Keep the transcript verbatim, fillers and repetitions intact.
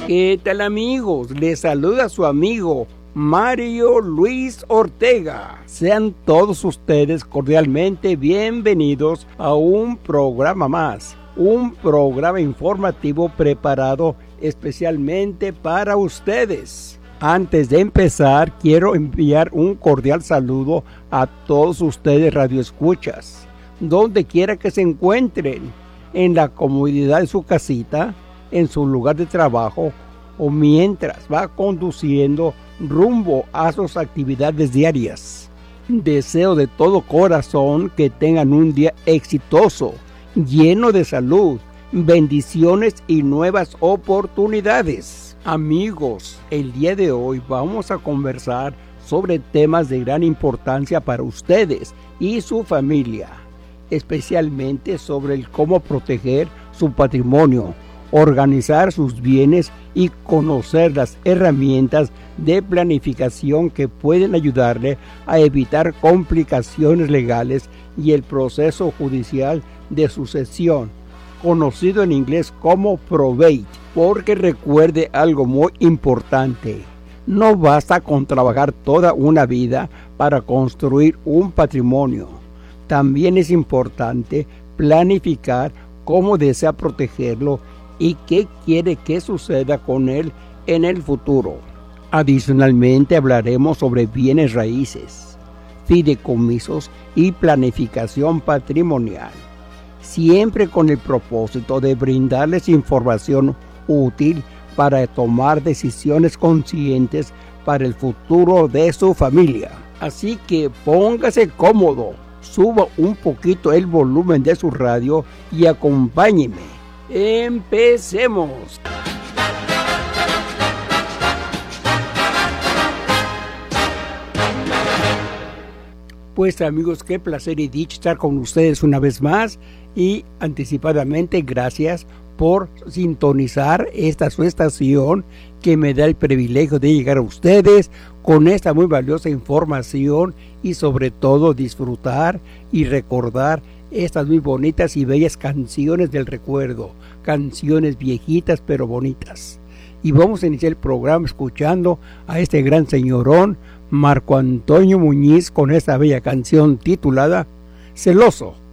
¿Qué tal, amigos? Les saluda su amigo Mario Luis Ortega. Sean todos ustedes cordialmente bienvenidos a un programa más, un programa informativo preparado especialmente para ustedes. Antes de empezar, quiero enviar un cordial saludo a todos ustedes radioescuchas, donde quiera que se encuentren, en la comodidad de su casita, en su lugar de trabajo o mientras va conduciendo rumbo a sus actividades diarias. Deseo de todo corazón que tengan un día exitoso, lleno de salud, bendiciones y nuevas oportunidades. Amigos, el día de hoy vamos a conversar sobre temas de gran importancia para ustedes y su familia, especialmente sobre el cómo proteger su patrimonio, organizar sus bienes y conocer las herramientas de planificación que pueden ayudarle a evitar complicaciones legales y el proceso judicial de sucesión, conocido en inglés como probate. Porque recuerde algo muy importante: no basta con trabajar toda una vida para construir un patrimonio. También es importante planificar cómo desea protegerlo y qué quiere que suceda con él en el futuro. Adicionalmente hablaremos sobre bienes raíces, fideicomisos y planificación patrimonial, siempre con el propósito de brindarles información útil para tomar decisiones conscientes para el futuro de su familia. Así que póngase cómodo, suba un poquito el volumen de su radio y acompáñeme. ¡Empecemos! Pues amigos, qué placer y dicha estar con ustedes una vez más, y anticipadamente gracias por sintonizar esta su estación que me da el privilegio de llegar a ustedes con esta muy valiosa información y sobre todo disfrutar y recordar estas muy bonitas y bellas canciones del recuerdo, canciones viejitas pero bonitas. Y vamos a iniciar el programa escuchando a este gran señorón Marco Antonio Muñiz con esta bella canción titulada Celoso.